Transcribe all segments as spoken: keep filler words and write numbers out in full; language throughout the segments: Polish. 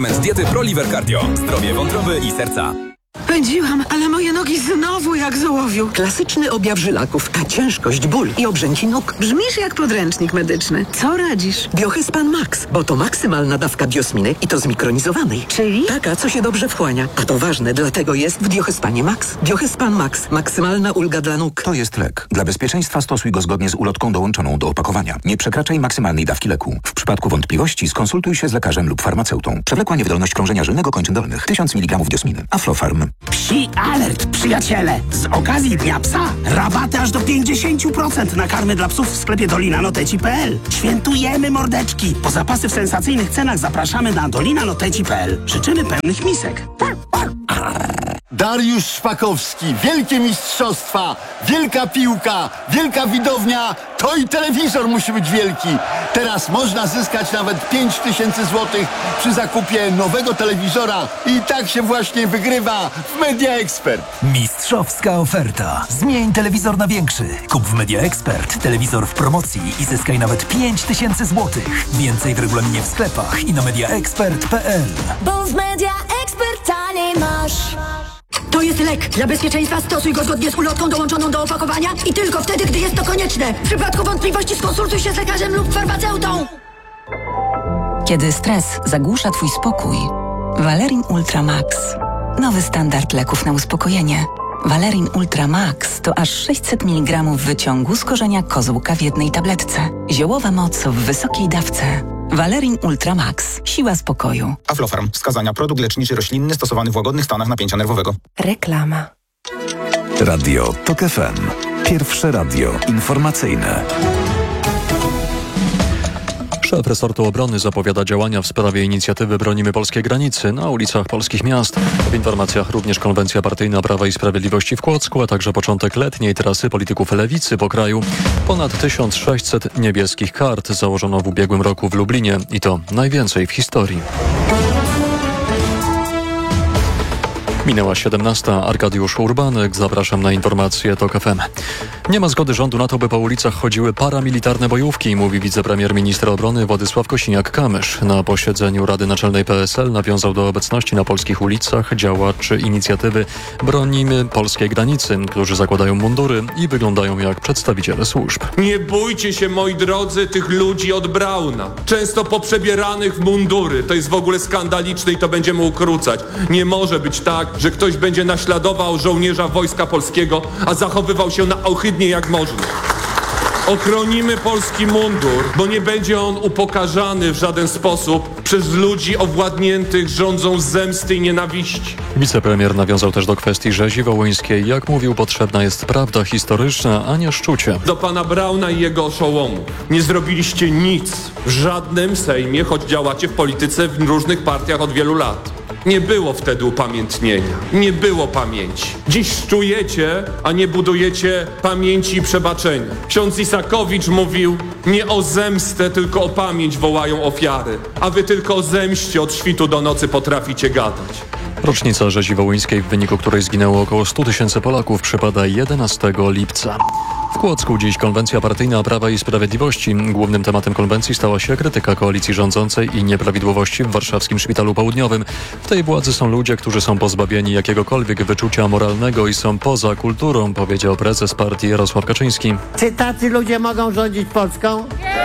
Diety ProLiver Cardio. Zdrowie wątroby i serca. Pędziłam, ale moje nogi znowu jak z ołowiu. Klasyczny objaw żylaków, a ciężkość, ból i obrzęki nóg. Brzmisz jak podręcznik medyczny. Co radzisz? Biohyspan Max, bo to maksymalna dawka biosminy i to zmikronizowanej. Czyli? Taka, co się dobrze wchłania. A to ważne, dlatego jest w Biohyspanie Max. Biohyspan Max. Maksymalna ulga dla nóg. To jest lek. Dla bezpieczeństwa stosuj go zgodnie z ulotką dołączoną do opakowania. Nie przekraczaj maksymalnej dawki leku. W przypadku wątpliwości skonsultuj się z lekarzem lub farmaceutą. Przewlekła niewydolność krążenia żylnego kończyn dolnych. tysiąc miligramów diosminy. Aflofarm. Psi alert, przyjaciele! Z okazji Dnia Psa rabaty aż do pięćdziesiąt procent na karmy dla psów w sklepie dolina noteci kropka p l. Świętujemy mordeczki! Po zapasy w sensacyjnych cenach zapraszamy na dolina noteci kropka p l. Życzymy pełnych misek. Dariusz Szpakowski, wielkie mistrzostwa, wielka piłka, wielka widownia, to i telewizor musi być wielki. Teraz można zyskać nawet pięć tysięcy złotych przy zakupie nowego telewizora i tak się właśnie wygrywa w Media Expert. Mistrzowska oferta. Zmień telewizor na większy. Kup w Media Expert telewizor w promocji i zyskaj nawet pięć tysięcy złotych. Więcej w regulaminie w sklepach i na media expert kropka p l. Bo w Media Expert taniej masz. To jest lek. Dla bezpieczeństwa stosuj go zgodnie z ulotką dołączoną do opakowania i tylko wtedy, gdy jest to konieczne. W przypadku wątpliwości skonsultuj się z lekarzem lub farmaceutą. Kiedy stres zagłusza twój spokój, Valerin Ultra Max. Nowy standard leków na uspokojenie. Valerin Ultra Max to aż sześćset miligramów wyciągu z korzenia kozłka w jednej tabletce. Ziołowa moc w wysokiej dawce. Valerin Ultra Max. Siła spokoju. Aflofarm. Wskazania. Produkt leczniczy roślinny stosowany w łagodnych stanach napięcia nerwowego. Reklama. Radio TOK F M. Pierwsze radio informacyjne. Szef resortu obrony zapowiada działania w sprawie inicjatywy Bronimy Polskiej Granicy na ulicach polskich miast. W informacjach również konwencja partyjna Prawa i Sprawiedliwości w Kłodzku, a także początek letniej trasy polityków lewicy po kraju. Ponad tysiąc sześćset niebieskich kart założono w ubiegłym roku w Lublinie i to najwięcej w historii. Minęła siedemnasta. Arkadiusz Urbanek. Zapraszam na informacje TOK F M. Nie ma zgody rządu na to, by po ulicach chodziły paramilitarne bojówki, mówi wicepremier minister obrony Władysław Kosiniak-Kamysz. Na posiedzeniu Rady Naczelnej P S L nawiązał do obecności na polskich ulicach działaczy inicjatywy Bronimy Polskiej Granicy, którzy zakładają mundury i wyglądają jak przedstawiciele służb. Nie bójcie się, moi drodzy, tych ludzi od Brauna. Często poprzebieranych w mundury. To jest w ogóle skandaliczne i to będziemy ukrócać. Nie może być tak, że ktoś będzie naśladował żołnierza Wojska Polskiego, a zachowywał się na ohydnie jak można. Ochronimy polski mundur, bo nie będzie on upokarzany w żaden sposób przez ludzi owładniętych rządzą zemsty i nienawiści. Wicepremier nawiązał też do kwestii rzezi wołyńskiej. Jak mówił, potrzebna jest prawda historyczna, a nie szczucie. Do pana Brauna i jego oszołomu. Nie zrobiliście nic w żadnym Sejmie, choć działacie w polityce w różnych partiach od wielu lat. Nie było wtedy upamiętnienia. Nie było pamięci. Dziś szczujecie, a nie budujecie pamięci i przebaczenia. Ksiądz Isakowicz mówił, nie o zemstę, tylko o pamięć wołają ofiary. A wy tylko o zemście od świtu do nocy potraficie gadać. Rocznica rzezi wołyńskiej, w wyniku której zginęło około stu tysięcy Polaków, przypada jedenastego lipca. W Kłodzku dziś konwencja partyjna Prawa i Sprawiedliwości. Głównym tematem konwencji stała się krytyka koalicji rządzącej i nieprawidłowości w warszawskim Szpitalu Południowym. W tej władzy są ludzie, którzy są pozbawieni jakiegokolwiek wyczucia moralnego i są poza kulturą, powiedział prezes partii Jarosław Kaczyński. Czy tacy ludzie mogą rządzić Polską?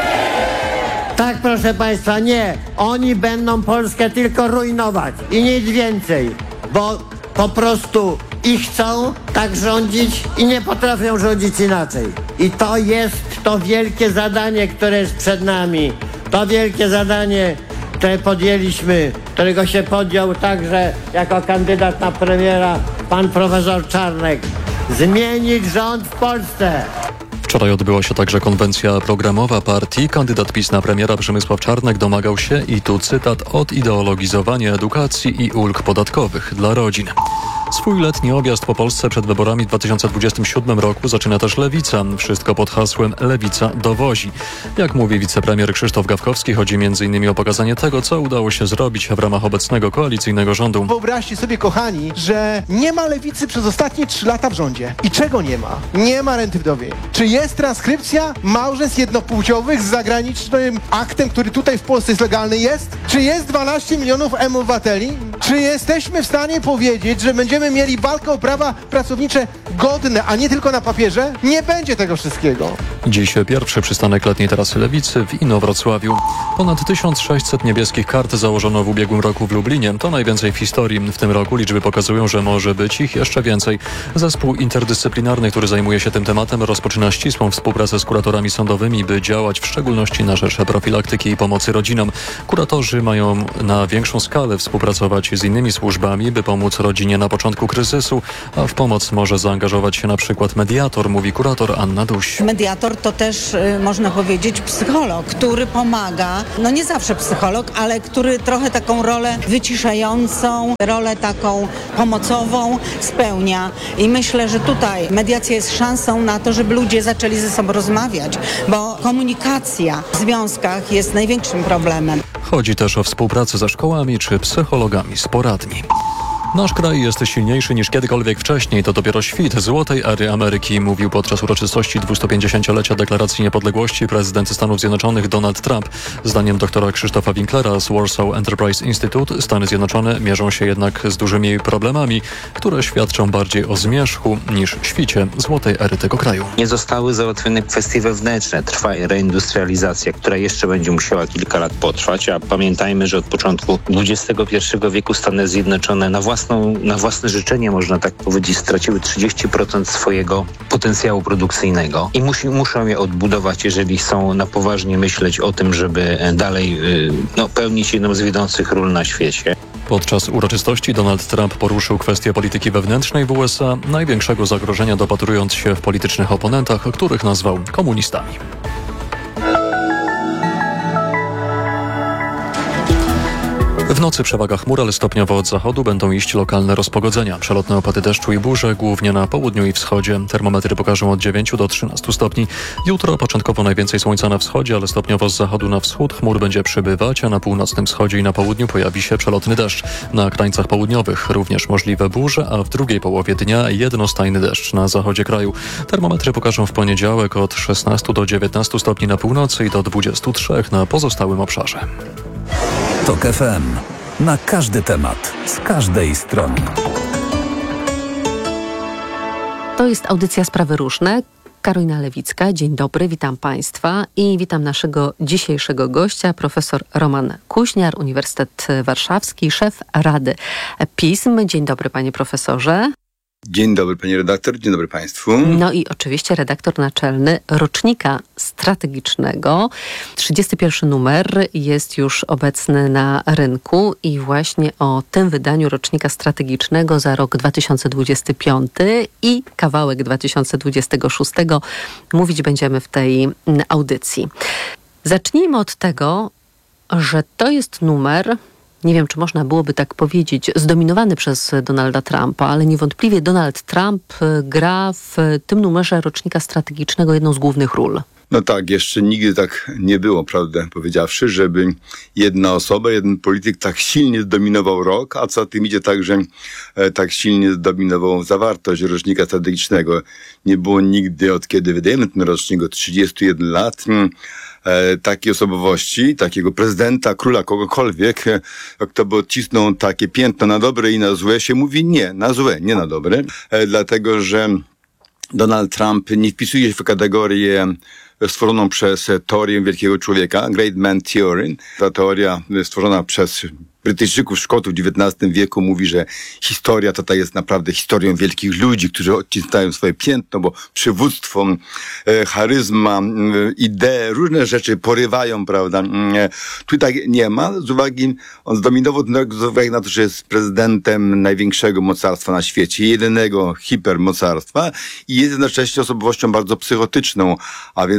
Tak, proszę państwa, nie. Oni będą Polskę tylko rujnować i nic więcej, bo po prostu i chcą tak rządzić i nie potrafią rządzić inaczej. I to jest to wielkie zadanie, które jest przed nami. To wielkie zadanie, które podjęliśmy, którego się podjął także jako kandydat na premiera pan profesor Czarnek. Zmienić rząd w Polsce. Wczoraj odbyła się także konwencja programowa partii. Kandydat PiS na premiera Przemysław Czarnek domagał się, i tu cytat, odideologizowania edukacji i ulg podatkowych dla rodzin. Swój letni objazd po Polsce przed wyborami w dwa tysiące dwudziestym siódmym roku zaczyna też Lewica. Wszystko pod hasłem Lewica dowozi. Jak mówi wicepremier Krzysztof Gawkowski, chodzi m.in. o pokazanie tego, co udało się zrobić w ramach obecnego koalicyjnego rządu. Wyobraźcie sobie, kochani, że nie ma Lewicy przez ostatnie trzy lata w rządzie. I czego nie ma? Nie ma renty wdowiej. Czy jest transkrypcja małżeństw jednopłciowych z zagranicznym aktem, który tutaj w Polsce jest legalny? Jest? Czy jest dwanaście milionów M-obywateli? Czy jesteśmy w stanie powiedzieć, że będziemy mieli walkę o prawa pracownicze godne, a nie tylko na papierze? Nie będzie tego wszystkiego. Dziś pierwszy przystanek letniej trasy Lewicy w Inowrocławiu. Ponad tysiąc sześćset niebieskich kart założono w ubiegłym roku w Lublinie. To najwięcej w historii. W tym roku liczby pokazują, że może być ich jeszcze więcej. Zespół interdyscyplinarny, który zajmuje się tym tematem, rozpoczyna ścisłą współpracę z kuratorami sądowymi, by działać w szczególności na rzecz profilaktyki i pomocy rodzinom. Kuratorzy mają na większą skalę współpracować z innymi służbami, by pomóc rodzinie na początku kryzysu, a w pomoc może zaangażować się na przykład mediator, mówi kurator Anna Duś. Mediator to też, y, można powiedzieć, psycholog, który pomaga, no nie zawsze psycholog, ale który trochę taką rolę wyciszającą, rolę taką pomocową spełnia. I myślę, że tutaj mediacja jest szansą na to, żeby ludzie zaczęli ze sobą rozmawiać, bo komunikacja w związkach jest największym problemem. Chodzi też o współpracę ze szkołami czy psychologami z poradni. Nasz kraj jest silniejszy niż kiedykolwiek wcześniej. To dopiero świt złotej ery Ameryki, mówił podczas uroczystości dwustupięćdziesięciolecia Deklaracji Niepodległości prezydent Stanów Zjednoczonych Donald Trump. Zdaniem doktora Krzysztofa Winklera z Warsaw Enterprise Institute Stany Zjednoczone mierzą się jednak z dużymi problemami, które świadczą bardziej o zmierzchu niż świcie złotej ery tego kraju. Nie zostały załatwione kwestie wewnętrzne. Trwa reindustrializacja, która jeszcze będzie musiała kilka lat potrwać, a pamiętajmy, że od początku dwudziestego pierwszego wieku Stany Zjednoczone na własną Na własne życzenie, można tak powiedzieć, straciły trzydzieści procent swojego potencjału produkcyjnego i musi, muszą je odbudować, jeżeli chcą na poważnie myśleć o tym, żeby dalej no, pełnić jedną z wiodących ról na świecie. Podczas uroczystości Donald Trump poruszył kwestię polityki wewnętrznej w U S A, największego zagrożenia dopatrując się w politycznych oponentach, których nazwał komunistami. W nocy przewaga chmur, ale stopniowo od zachodu będą iść lokalne rozpogodzenia. Przelotne opady deszczu i burze, głównie na południu i wschodzie. Termometry pokażą od dziewięciu do trzynastu stopni. Jutro początkowo najwięcej słońca na wschodzie, ale stopniowo z zachodu na wschód chmur będzie przybywać, a na północnym wschodzie i na południu pojawi się przelotny deszcz. Na krańcach południowych również możliwe burze, a w drugiej połowie dnia jednostajny deszcz na zachodzie kraju. Termometry pokażą w poniedziałek od szesnastu do dziewiętnastu stopni na północy i do dwudziestu trzech na pozostałym obszarze. TOK F M. Na każdy temat, z każdej strony. To jest audycja Sprawy Różne. Karolina Lewicka, dzień dobry, witam Państwa i witam naszego dzisiejszego gościa, profesor Roman Kuźniar, Uniwersytet Warszawski, szef Rady PISM. Dzień dobry, panie profesorze. Dzień dobry, pani redaktor, dzień dobry państwu. No i oczywiście redaktor naczelny Rocznika Strategicznego. trzydziesty pierwszy numer jest już obecny na rynku i właśnie o tym wydaniu Rocznika Strategicznego za rok dwa tysiące dwudziesty piąty i kawałek dwa tysiące dwudziestego szóstego mówić będziemy w tej audycji. Zacznijmy od tego, że to jest numer, nie wiem, czy można byłoby tak powiedzieć, zdominowany przez Donalda Trumpa, ale niewątpliwie Donald Trump gra w tym numerze Rocznika Strategicznego jedną z głównych ról. No tak, jeszcze nigdy tak nie było, prawdę powiedziawszy, żeby jedna osoba, jeden polityk tak silnie zdominował rok, a co za tym idzie także tak silnie zdominował zawartość Rocznika Strategicznego. Nie było nigdy, od kiedy wydajemy ten rocznik, od trzydziestu jeden lat, takiej osobowości, takiego prezydenta, króla, kogokolwiek, kto by odcisnął takie piętno na dobre i na złe, się mówi nie, na złe, nie na dobre, dlatego że Donald Trump nie wpisuje się w kategorię stworzoną przez teorię wielkiego człowieka, Great Man Theory. Ta teoria stworzona przez Brytyjczyków, Szkotów w dziewiętnastym wieku mówi, że historia to ta jest naprawdę historią wielkich ludzi, którzy odciskają swoje piętno, bo przywództwo, e, charyzma, e, idee, różne rzeczy porywają, prawda. E, tu tak nie ma, z uwagi, on zdominował z uwagi na to, że jest prezydentem największego mocarstwa na świecie, jedynego hipermocarstwa i jest jednocześnie osobowością bardzo psychotyczną, a więc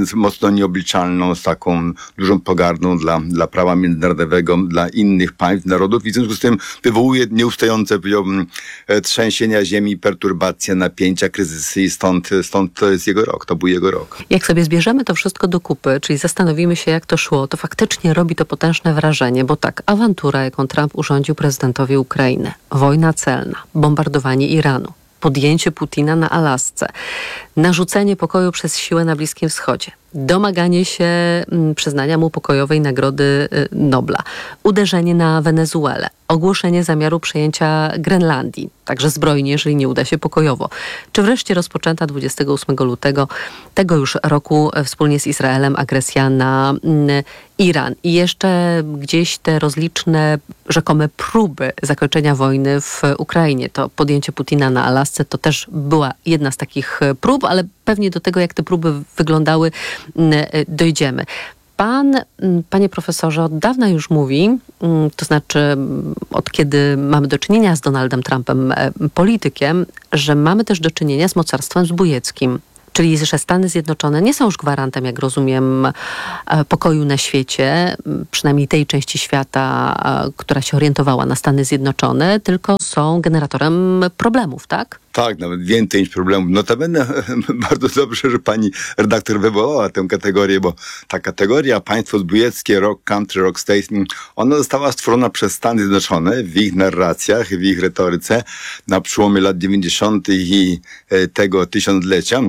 mocno nieobliczalną, z taką dużą pogardą dla, dla prawa międzynarodowego, dla innych państw, narodów i w związku z tym wywołuje nieustające, powiedziałbym, trzęsienia ziemi, perturbacje, napięcia, kryzysy i stąd, stąd to jest jego rok, to był jego rok. Jak sobie zbierzemy to wszystko do kupy, czyli zastanowimy się, jak to szło, to faktycznie robi to potężne wrażenie, bo tak, awantura, jaką Trump urządził prezydentowi Ukrainy, wojna celna, bombardowanie Iranu, podjęcie Putina na Alasce, narzucenie pokoju przez siłę na Bliskim Wschodzie, domaganie się m, przyznania mu pokojowej Nagrody y, Nobla, uderzenie na Wenezuelę, ogłoszenie zamiaru przejęcia Grenlandii, także zbrojnie, jeżeli nie uda się pokojowo, czy wreszcie rozpoczęta dwudziestego ósmego lutego tego już roku wspólnie z Izraelem agresja na y, Iran. I jeszcze gdzieś te rozliczne rzekome próby zakończenia wojny w Ukrainie. To podjęcie Putina na Alasce to też była jedna z takich prób, ale pewnie do tego, jak te próby wyglądały, dojdziemy. Pan, panie profesorze, od dawna już mówi, to znaczy od kiedy mamy do czynienia z Donaldem Trumpem, politykiem, że mamy też do czynienia z mocarstwem zbójeckim. Czyli, że Stany Zjednoczone nie są już gwarantem, jak rozumiem, pokoju na świecie, przynajmniej tej części świata, która się orientowała na Stany Zjednoczone, tylko są generatorem problemów, tak? Tak, nawet więcej niż problemów. Notabene bardzo dobrze, że pani redaktor wywołała tę kategorię, bo ta kategoria państwo zbójeckie, rock country, rock state, ona została stworzona przez Stany Zjednoczone w ich narracjach, w ich retoryce na przełomie lat dziewięćdziesiątych i tego tysiąclecia.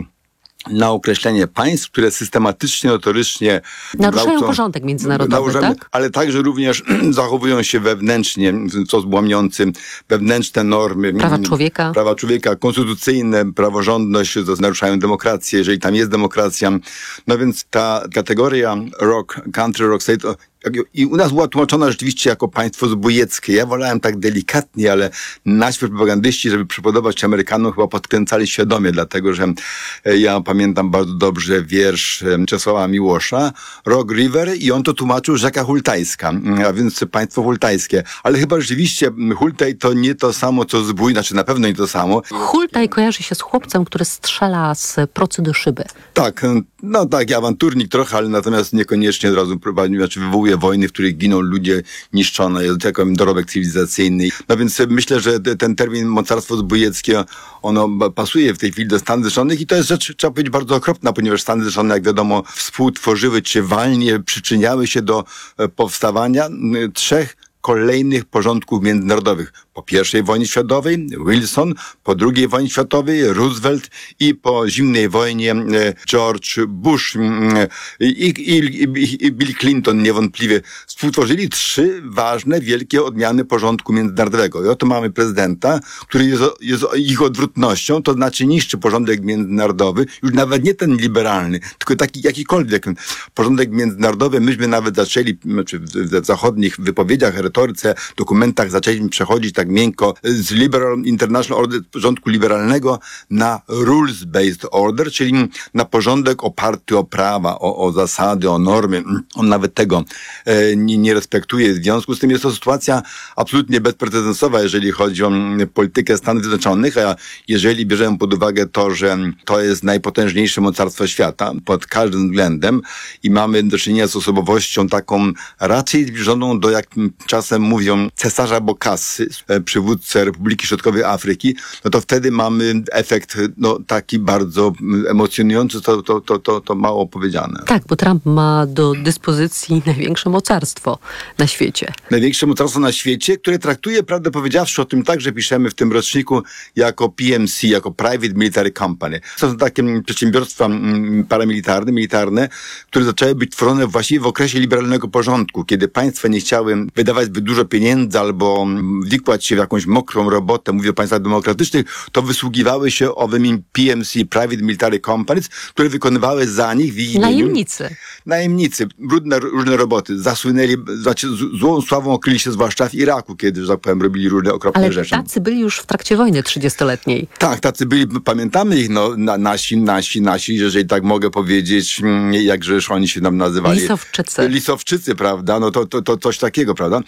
Na określenie państw, które systematycznie, notorycznie naruszają gwałcą, porządek międzynarodowy, tak? Ale także również zachowują się wewnętrznie, co złamiący wewnętrzne normy. Prawa człowieka. Prawa człowieka, konstytucyjne, praworządność, to naruszają demokrację, jeżeli tam jest demokracja. No więc ta kategoria rock, country, rock state, i u nas była tłumaczona rzeczywiście jako państwo zbójeckie. Ja wolałem tak delikatnie, ale nasi propagandyści, żeby przypodobać Amerykanom, chyba podkręcali świadomie, dlatego że ja pamiętam bardzo dobrze wiersz Czesława Miłosza, Rock River, i on to tłumaczył rzeka hultajska, a więc państwo hultajskie. Ale chyba rzeczywiście Hultaj to nie to samo, co zbój, znaczy na pewno nie to samo. Hultaj kojarzy się z chłopcem, który strzela z procy do szyby. Tak, no tak, awanturnik trochę, ale natomiast niekoniecznie od razu prowadzi, znaczy wywołuje wojny, w których giną ludzie, niszczone, jest jako dorobek cywilizacyjny. No więc myślę, że ten termin mocarstwo zbójeckie, ono pasuje w tej chwili do Stanów Zjednoczonych i to jest rzecz, trzeba powiedzieć, bardzo okropna, ponieważ Stany Zjednoczone, jak wiadomo, współtworzyły, czy walnie przyczyniały się do powstawania trzech kolejnych porządków międzynarodowych. Po pierwszej wojnie światowej Wilson, po drugiej wojnie światowej Roosevelt i po zimnej wojnie George Bush i, i, i, i Bill Clinton niewątpliwie współtworzyli trzy ważne, wielkie odmiany porządku międzynarodowego. I oto mamy prezydenta, który jest, jest ich odwrotnością, to znaczy niszczy porządek międzynarodowy, już nawet nie ten liberalny, tylko taki jakikolwiek porządek międzynarodowy. Myśmy nawet zaczęli, znaczy w zachodnich wypowiedziach, retoryce, dokumentach zaczęliśmy przechodzić tak miękko z Liberal International Order, porządku liberalnego, na rules-based order, czyli na porządek oparty o prawa, o, o zasady, o normy. On nawet tego e, nie, nie respektuje. W związku z tym jest to sytuacja absolutnie bezprecedensowa, jeżeli chodzi o politykę Stanów Zjednoczonych, a jeżeli bierzemy pod uwagę to, że to jest najpotężniejsze mocarstwo świata pod każdym względem i mamy do czynienia z osobowością taką raczej zbliżoną do, jak czasem mówią, cesarza Bokassy, przywódcę Republiki Środkowej Afryki, no to wtedy mamy efekt no, taki bardzo emocjonujący, to, to, to, to, to mało powiedziane. Tak, bo Trump ma do dyspozycji największe mocarstwo na świecie. Największe mocarstwo na świecie, które traktuje, prawdę powiedziawszy, o tym także piszemy w tym roczniku, jako P M C, jako Private Military Company. To są takie przedsiębiorstwa paramilitarne, militarne, które zaczęły być tworzone właściwie w okresie liberalnego porządku, kiedy państwa nie chciały wydawać zbyt dużo pieniędzy albo wikłać się w jakąś mokrą robotę, mówię o państwach demokratycznych, to wysługiwały się owymi P M C, Private Military Companies, które wykonywały za nich w ich imieniu... Najemnicy. Najemnicy. Różne, różne roboty. Zasłynęli, znaczy złą sławą okryli się zwłaszcza w Iraku, kiedy, że tak powiem, robili różne okropne Ale rzeczy. Ale tacy byli już w trakcie wojny trzydziestoletniej. Tak, tacy byli, pamiętamy ich, no, na, nasi, nasi, nasi, jeżeli tak mogę powiedzieć, jakżeż oni się nam nazywali. Lisowczycy. Lisowczycy, prawda? No to, to, to coś takiego, prawda?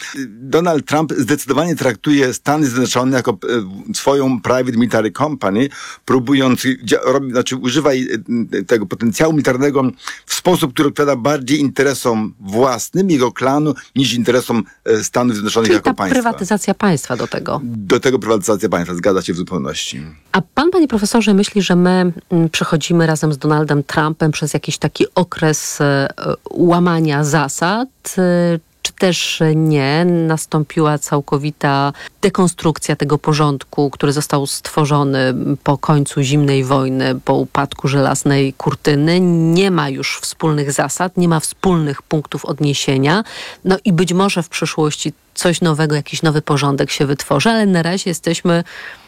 Donald Trump zdecydowanie traktuje Stany Zjednoczone jako swoją private military company, próbując, robi, znaczy używa tego potencjału militarnego w sposób, który odpowiada bardziej interesom własnym, jego klanu, niż interesom Stanów Zjednoczonych Czyli jako ta państwa. prywatyzacja państwa do tego. Do tego prywatyzacja państwa, zgadza się w zupełności. A pan, panie profesorze, myśli, że my przechodzimy razem z Donaldem Trumpem przez jakiś taki okres łamania zasad, czy też nie? Nastąpiła całkowita dekonstrukcja tego porządku, który został stworzony po końcu zimnej wojny, po upadku żelaznej kurtyny. Nie ma już wspólnych zasad, nie ma wspólnych punktów odniesienia. No i być może w przyszłości coś nowego, jakiś nowy porządek się wytworzy, ale na razie jesteśmy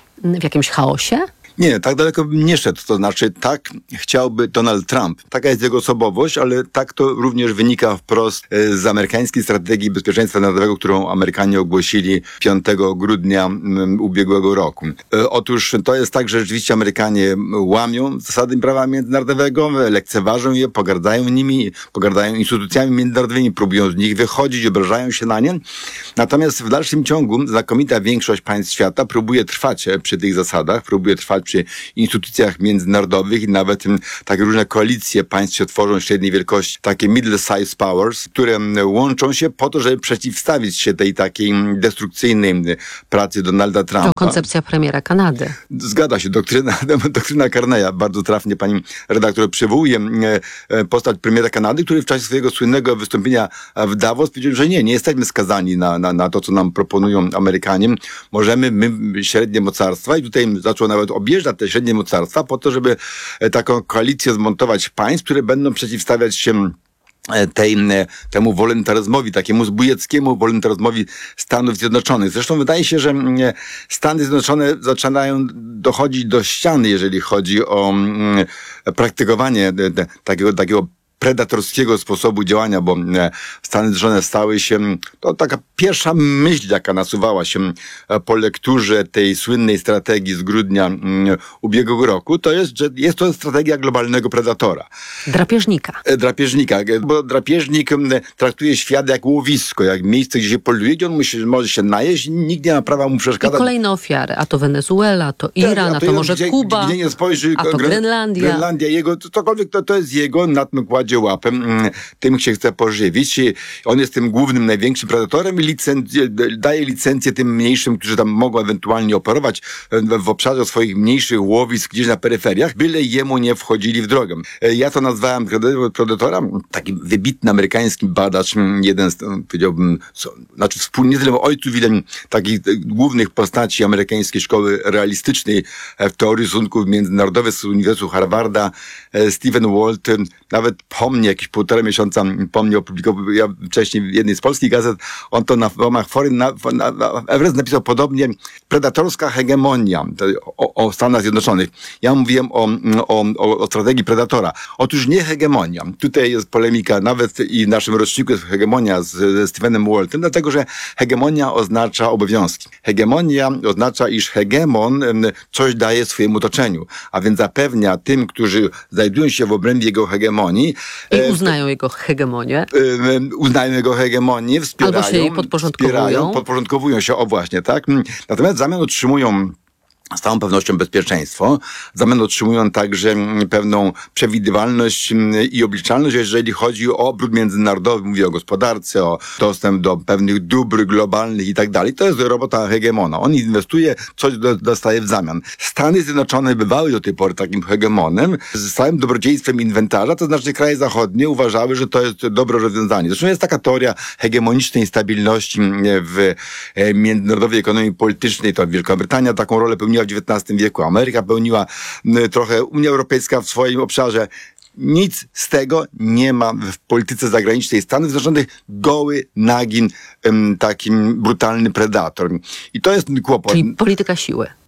w jakimś chaosie. Nie, tak daleko bym nie szedł. To znaczy, tak chciałby Donald Trump. Taka jest jego osobowość, ale tak to również wynika wprost z amerykańskiej strategii bezpieczeństwa narodowego, którą Amerykanie ogłosili piątego grudnia ubiegłego roku. Otóż to jest tak, że rzeczywiście Amerykanie łamią zasady prawa międzynarodowego, lekceważą je, pogardzają nimi, pogardzają instytucjami międzynarodowymi, próbują z nich wychodzić, obrażają się na nie. Natomiast w dalszym ciągu znakomita większość państw świata próbuje trwać przy tych zasadach, próbuje trwać przy instytucjach międzynarodowych i nawet m, takie różne koalicje państw się tworzą średniej wielkości, takie middle-sized powers, które m, łączą się po to, żeby przeciwstawić się tej takiej destrukcyjnej pracy Donalda Trumpa. To koncepcja premiera Kanady. Zgadza się, doktryna, doktryna Carneya. Bardzo trafnie pani redaktor przywołuje e, postać premiera Kanady, który w czasie swojego słynnego wystąpienia w Davos powiedział, że nie, nie jesteśmy skazani na, na, na to, co nam proponują Amerykanie. Możemy, my, średnie mocarstwa, i tutaj zaczął nawet objeżdżać te średnie mocarstwa po to, żeby taką koalicję zmontować państw, które będą przeciwstawiać się tej, temu wolontaryzmowi, takiemu zbójeckiemu wolontaryzmowi Stanów Zjednoczonych. Zresztą wydaje się, że Stany Zjednoczone zaczynają dochodzić do ściany, jeżeli chodzi o praktykowanie takiego, takiego predatorskiego sposobu działania, bo Stany Zjednoczone stały się, to taka pierwsza myśl, jaka nasuwała się po lekturze tej słynnej strategii z grudnia ubiegłego roku, to jest, że jest to strategia globalnego predatora. Drapieżnika. Drapieżnika, bo drapieżnik traktuje świat jak łowisko, jak miejsce, gdzie się poluje, gdzie on musi, może się najeść, nikt nie ma prawa mu przeszkadzać. I kolejne ofiary, a to Wenezuela, a to Iran, tak, a, to a to może gdzie, Kuba, gdzie nie spojrzy, a to Gren- Grenlandia. Grenlandia, jego, cokolwiek to, to jest jego, na tym kładzie łapem, tym się chce pożywić. On jest tym głównym, największym predatorem i licencję, daje licencję tym mniejszym, którzy tam mogą ewentualnie operować w obszarze swoich mniejszych łowisk gdzieś na peryferiach, byle jemu nie wchodzili w drogę. Ja to nazwałem predatora, taki wybitny amerykański badacz, jeden z, powiedziałbym, co, znaczy wspólnie z ojców jeden takich głównych postaci amerykańskiej szkoły realistycznej w teorii stosunków międzynarodowych z Uniwersytetu Harvarda, Stephen Walt, nawet po mnie, jakieś półtora miesiąca po mnie opublikował, ja wcześniej w jednej z polskich gazet, on to na łamach forum na, na, na Everest napisał podobnie, predatorska hegemonia o, o Stanach Zjednoczonych. Ja mówiłem o, o, o strategii predatora. Otóż nie hegemonia. Tutaj jest polemika, nawet i w naszym roczniku jest hegemonia z, ze Stephenem Waltem, dlatego, że hegemonia oznacza obowiązki. Hegemonia oznacza, iż hegemon coś daje swojemu otoczeniu, a więc zapewnia tym, którzy znajdują się w obrębie jego hegemonii, i uznają jego hegemonię. Uznają jego hegemonię, wspierają. Albo się jej podporządkowują. Wspierają, podporządkowują się, o właśnie, tak. Natomiast w zamian otrzymują z całą pewnością bezpieczeństwo. W zamian otrzymują także pewną przewidywalność i obliczalność, jeżeli chodzi o obrót międzynarodowy, mówię o gospodarce, o dostęp do pewnych dóbr globalnych i tak dalej. To jest robota hegemona. On inwestuje, coś dostaje w zamian. Stany Zjednoczone bywały do tej pory takim hegemonem z całym dobrodziejstwem inwentarza, to znaczy kraje zachodnie uważały, że to jest dobre rozwiązanie. Zresztą jest taka teoria hegemonicznej stabilności w międzynarodowej ekonomii politycznej. To Wielka Brytania taką rolę pełniła w dziewiętnastym wieku. Ameryka pełniła trochę, Unia Europejska w swoim obszarze. Nic z tego nie ma w polityce zagranicznej Stanów Zjednoczonych. Goły, nagin, takim brutalny predator. I to jest kłopot. Czyli polityka siły.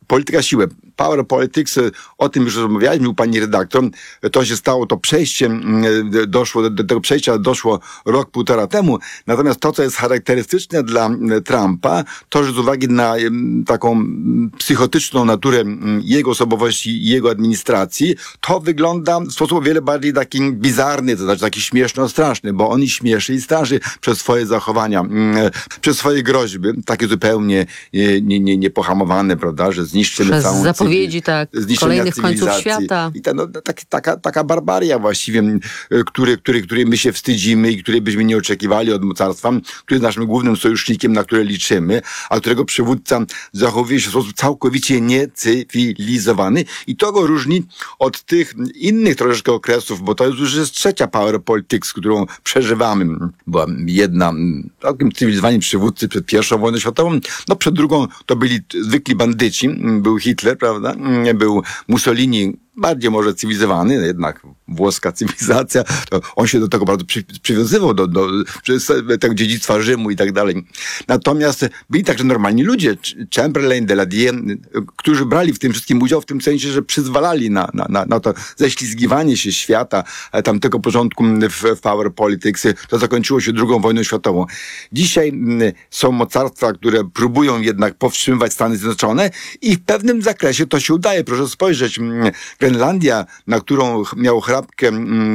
polityka siłę. Power politics, o tym już rozmawialiśmy u pani redaktor, to się stało, to przejście doszło, do tego przejścia doszło rok, półtora temu, natomiast to, co jest charakterystyczne dla Trumpa, to, że z uwagi na taką psychotyczną naturę jego osobowości i jego administracji, to wygląda w sposób o wiele bardziej taki bizarny, to znaczy taki śmieszno-straszny, bo on i śmieszy i straszy przez swoje zachowania, przez swoje groźby, takie zupełnie nie, nie, niepohamowane, prawda, że zniszczymy przez całą zapowiedzi tak, kolejnych końców świata. I ta, no, tak, taka, taka barbaria właściwie, który, który, której my się wstydzimy i której byśmy nie oczekiwali od mocarstwa, który jest naszym głównym sojusznikiem, na które liczymy, a którego przywódca zachowuje się w sposób całkowicie niecywilizowany i to go różni od tych innych troszeczkę okresów, bo to już jest trzecia power politics, którą przeżywamy. Była jedna takim cywilizowani przywódcy przed pierwszą wojną światową, no przed drugą to byli zwykli bandyci, był Hitler, prawda, był Mussolini, bardziej może cywilizowany, jednak włoska cywilizacja, to on się do tego bardzo przy, przywiązywał, do, do, do tego dziedzictwa Rzymu i tak dalej. Natomiast byli także normalni ludzie, Chamberlain, Daladier, którzy brali w tym wszystkim udział w tym sensie, że przyzwalali na, na, na, na to ześlizgiwanie się świata, tamtego porządku w, w power politics. To zakończyło się drugą wojną światową. Dzisiaj są mocarstwa, które próbują jednak powstrzymywać Stany Zjednoczone i w pewnym zakresie to się udaje. Proszę spojrzeć, Grenlandia, na którą miał chrapkę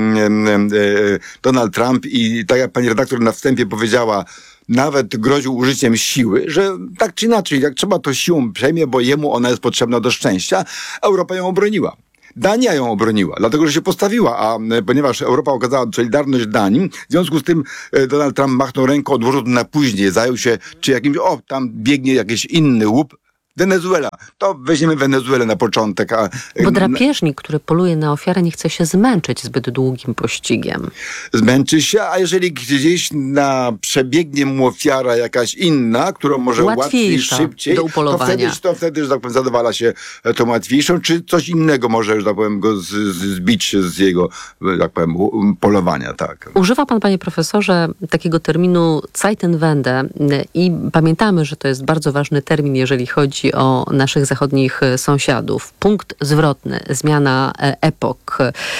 Donald Trump i tak jak pani redaktor na wstępie powiedziała, nawet groził użyciem siły, że tak czy inaczej, jak trzeba to siłą przejmie, bo jemu ona jest potrzebna do szczęścia, Europa ją obroniła. Dania ją obroniła, dlatego że się postawiła, a ponieważ Europa okazała solidarność Danii, w związku z tym Donald Trump machnął ręką, odłożył to na później, zajął się czy jakimś, o, tam biegnie jakiś inny łup, Wenezuela. To weźmiemy Wenezuelę na początek. A, Bo drapieżnik, który poluje na ofiarę, nie chce się zmęczyć zbyt długim pościgiem. Zmęczy się, a jeżeli gdzieś na przebiegnie mu ofiara jakaś inna, którą może łatwiej, szybciej, do upolowania. To wtedy, to wtedy, że tak powiem, zadowala się tą łatwiejszą, czy coś innego może, że tak powiem, go z, z, zbić z jego, tak powiem, polowania. Tak. Używa pan, panie profesorze, takiego terminu Zeitenwende i pamiętamy, że to jest bardzo ważny termin, jeżeli chodzi o naszych zachodnich sąsiadów. Punkt zwrotny, zmiana epok.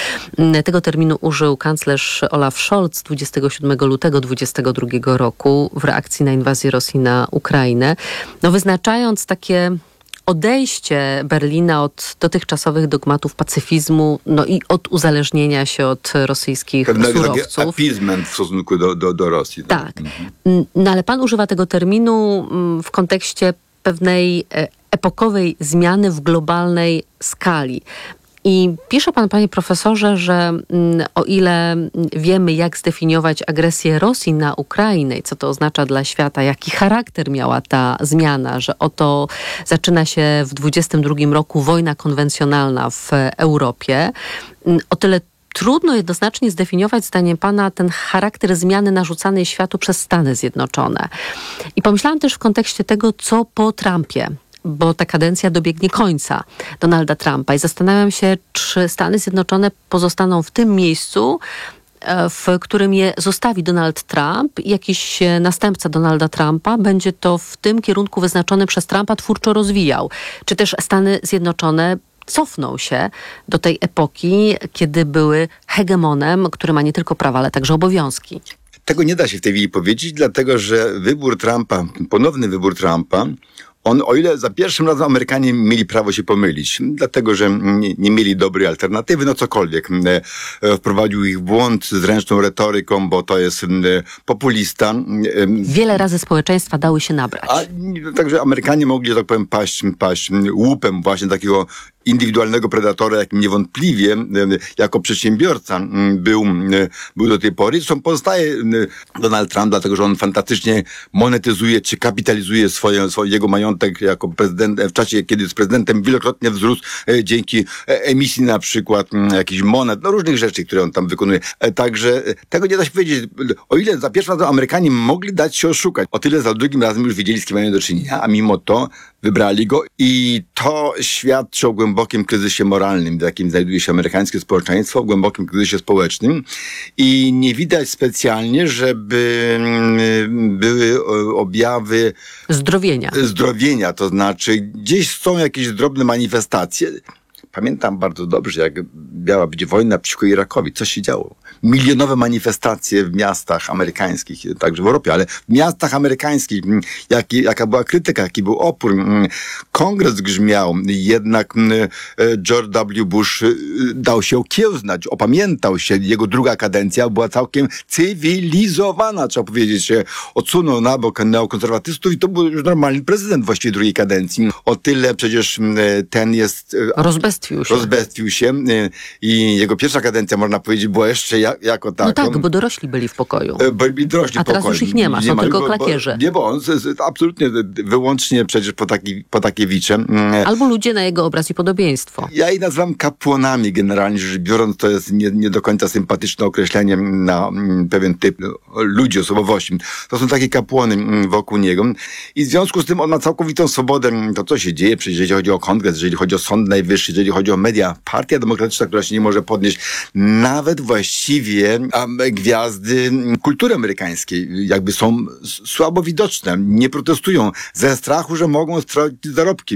Tego terminu użył kanclerz Olaf Scholz dwudziestego siódmego lutego dwudziestego drugiego roku w reakcji na inwazję Rosji na Ukrainę, no wyznaczając takie odejście Berlina od dotychczasowych dogmatów pacyfizmu, no i od uzależnienia się od rosyjskich Pewnego surowców. appeasement w stosunku do, do, do Rosji. Tak. Mhm. No ale pan używa tego terminu w kontekście pewnej epokowej zmiany w globalnej skali. I pisze pan, panie profesorze, że o ile wiemy, jak zdefiniować agresję Rosji na Ukrainę i co to oznacza dla świata, jaki charakter miała ta zmiana, że oto zaczyna się w dwudziestym drugim roku wojna konwencjonalna w Europie, o tyle trudno jednoznacznie zdefiniować, zdaniem pana, ten charakter zmiany narzucanej światu przez Stany Zjednoczone. I pomyślałam też w kontekście tego, co po Trumpie, bo ta kadencja dobiegnie końca Donalda Trumpa i zastanawiam się, czy Stany Zjednoczone pozostaną w tym miejscu, w którym je zostawi Donald Trump i jakiś następca Donalda Trumpa będzie to w tym kierunku wyznaczony przez Trumpa twórczo rozwijał. Czy też Stany Zjednoczone cofną się do tej epoki, kiedy były hegemonem, który ma nie tylko prawa, ale także obowiązki. Tego nie da się w tej chwili powiedzieć, dlatego że wybór Trumpa, ponowny wybór Trumpa, on, o ile za pierwszym razem Amerykanie mieli prawo się pomylić, dlatego że nie, nie mieli dobrej alternatywy, no cokolwiek. E, wprowadził ich w błąd zręczną retoryką, bo to jest e, populista. E, Wiele razy społeczeństwa dały się nabrać. A, także Amerykanie mogli, że tak powiem, paść, paść łupem właśnie takiego indywidualnego predatora, jakim niewątpliwie jako przedsiębiorca był, był do tej pory. Zresztą pozostaje Donald Trump, dlatego że on fantastycznie monetyzuje czy kapitalizuje swoje, swoje, jego majątek jako prezydent, w czasie, kiedy jest prezydentem, wielokrotnie wzrósł dzięki emisji na przykład jakichś monet, no różnych rzeczy, które on tam wykonuje. Także tego nie da się powiedzieć. O ile za pierwszym razem Amerykanie mogli dać się oszukać, o tyle za drugim razem już wiedzieli, z kim mają do czynienia, a mimo to wybrali go i to świadczy o głębokim kryzysie moralnym, w jakim znajduje się amerykańskie społeczeństwo, o głębokim kryzysie społecznym i nie widać specjalnie, żeby były objawy zdrowienia. Zdrowienia, to znaczy gdzieś są jakieś drobne manifestacje. Pamiętam bardzo dobrze, jak miała być wojna przeciwko Irakowi. Co się działo? Milionowe manifestacje w miastach amerykańskich, także w Europie, ale w miastach amerykańskich, jak, jaka była krytyka, jaki był opór. Kongres grzmiał, jednak George W. Bush dał się okiełznać, opamiętał się. Jego druga kadencja była całkiem cywilizowana, trzeba powiedzieć. Odsunął na bok neokonserwatystów i to był już normalny prezydent właściwie drugiej kadencji. O tyle przecież ten jest... Rozbestwił się. Rozbestwił się i jego pierwsza kadencja, można powiedzieć, była jeszcze jak, jako taką. No tak, bo dorośli byli w pokoju. Byli dorośli A teraz pokoju. już ich nie ma, są nie ma, tylko bo, klakierze. Bo, nie, bo on z, z, absolutnie, wyłącznie przecież Potaki, Potakiewiczem. Albo ludzie na jego obraz i podobieństwo. Ja ich nazywam kapłanami generalnie rzecz biorąc, to jest nie, nie do końca sympatyczne określenie na pewien typ ludzi, osobowości. To są takie kapłany wokół niego i w związku z tym on ma całkowitą swobodę. To co się dzieje, przecież jeżeli chodzi o kongres, jeżeli chodzi o Sąd Najwyższy, jeżeli chodzi o media, Partia Demokratyczna, która się nie może podnieść, nawet właściwie gwiazdy kultury amerykańskiej jakby są słabo widoczne, nie protestują ze strachu, że mogą stracić zarobki,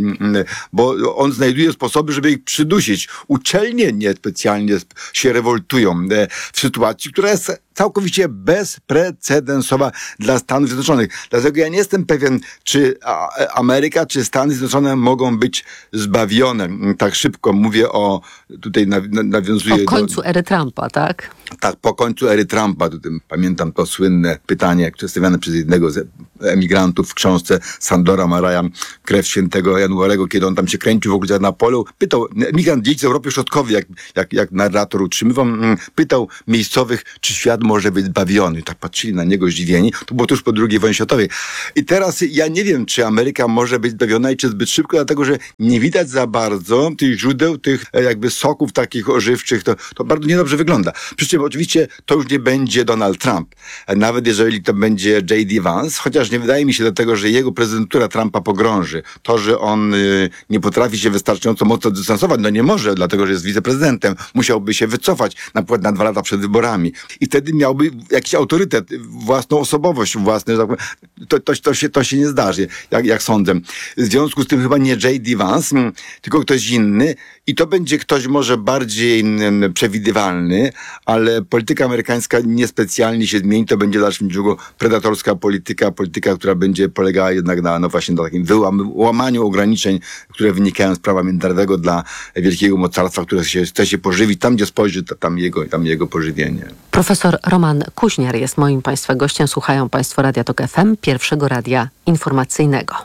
bo on znajduje sposoby, żeby ich przydusić. Uczelnie niespecjalnie się rewoltują w sytuacji, która jest całkowicie bezprecedensowa dla Stanów Zjednoczonych. Dlatego ja nie jestem pewien, czy Ameryka, czy Stany Zjednoczone mogą być zbawione tak szybko. Mówię o, tutaj nawiązuję o końcu do, ery Trumpa, tak? Tak, po końcu ery Trumpa. Tutaj pamiętam to słynne pytanie, przedstawiane przez jednego z emigrantów w książce Sandora Maraja, Krew Świętego Januarego, kiedy on tam się kręcił w ogóle na polu. Pytał, emigrant dzieci z Europy Środkowej, jak, jak, jak narrator utrzymywał, pytał miejscowych, czy świat może być zbawiony. Tak patrzyli na niego zdziwieni. To było tuż po drugiej wojnie światowej. I teraz ja nie wiem, czy Ameryka może być zbawiona i czy zbyt szybko, dlatego że nie widać za bardzo tych źródeł, tych jakby soków takich ożywczych. To, to bardzo niedobrze wygląda. Przy czym oczywiście to już nie będzie Donald Trump. Nawet jeżeli to będzie J D Vance, chociaż nie wydaje mi się do tego, że jego prezydentura Trumpa pogrąży. To, że on y, nie potrafi się wystarczająco mocno dystansować, no nie może, dlatego że jest wiceprezydentem. Musiałby się wycofać na przykład na dwa lata przed wyborami. I wtedy miałby jakiś autorytet, własną osobowość, własny, to, to, to, się, to się nie zdarzy, jak, jak sądzę. W związku z tym chyba nie J D Vance, tylko ktoś inny i to będzie ktoś może bardziej przewidywalny, ale polityka amerykańska niespecjalnie się zmieni, to będzie w dalszym ciągu predatorska polityka, polityka, która będzie polegała jednak na, no właśnie na takim wyłamaniu ograniczeń, które wynikają z prawa międzynarodowego dla wielkiego mocarstwa, które się, chce się pożywić, tam gdzie spojrzy, to tam jego, tam jego pożywienie. Profesor Roman Kuźniar jest moim Państwa gościem. Słuchają Państwo Radia Tok F M, pierwszego radia informacyjnego.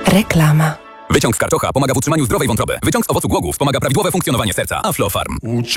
Reklama. Wyciąg z karczocha pomaga w utrzymaniu zdrowej wątroby. Wyciąg z owocu głogów pomaga prawidłowe funkcjonowanie serca. Aflofarm.